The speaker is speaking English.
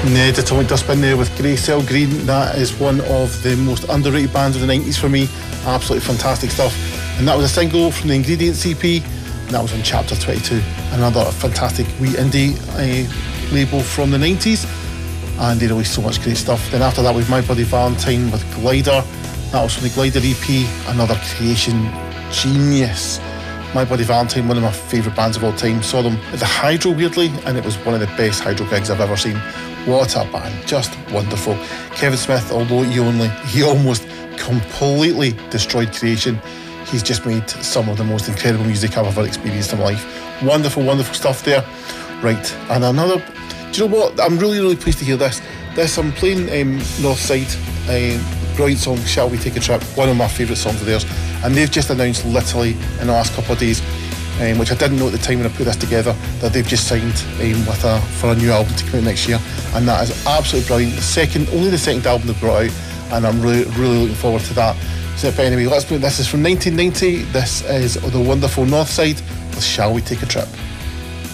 Ned Atomic Dustbin there with Grey Cell Green. That is one of the most underrated bands of the 90s for me. Absolutely fantastic stuff. And that was a single from the Ingredients EP, and that was on Chapter 22. Another fantastic wee indie label from the 90s, and they released so much great stuff. Then after that with My Bloody Valentine with Glider. That was from the Glider EP, another creation genius. My Bloody Valentine, one of my favourite bands of all time. Saw them at the Hydro, weirdly, and it was one of the best Hydro gigs I've ever seen. What a band, just wonderful. Kevin Smith, although he almost completely destroyed creation, he's just made some of the most incredible music I've ever experienced in my life. Wonderful, wonderful stuff there. Right, and another, do you know what? I'm really, really pleased to hear this. I'm playing Northside, brilliant song, Shall We Take a Trip, one of my favourite songs of theirs, and they've just announced literally in the last couple of days, which I didn't know at the time when I put this together, that they've just signed for a new album to come out next year, and that is absolutely brilliant. Only the second album they've brought out, and I'm really, really looking forward to that. So, but anyway, let's put this is from 1990. This is the wonderful Northside with Shall We Take a Trip.